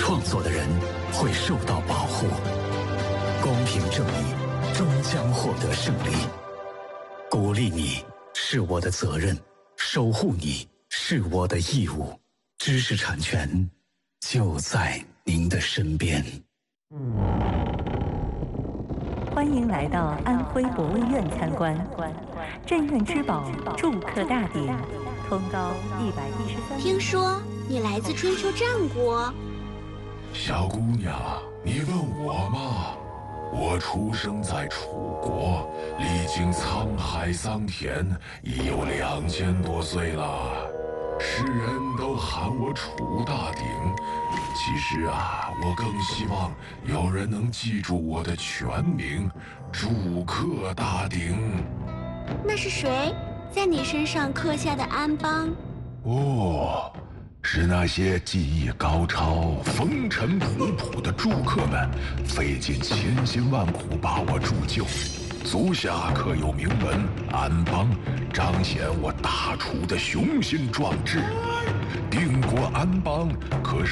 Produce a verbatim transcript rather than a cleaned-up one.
创作的人会受到保护，公平正义终将获得胜利。鼓励你是我的责任，守护你是我的义务。知识产权就在您的身边。 欢迎来到安徽博物院参观，镇院之宝筑刻大鼎，通高一百一十三。 听说你来自春秋战国。 小姑娘，你问我吗？我出生在楚国，历经沧海桑田，已有两千多岁了。世人都喊我楚大鼎，其实啊，我更希望有人能记住我的全名——筑刻大鼎。 那是谁在你身上刻下的安邦？ 哦，是那些技艺高超、风尘仆仆的筑客们，费尽千辛万苦把我铸就。足下刻有铭文“安邦”，彰显我大楚的雄心壮志。定国安邦可是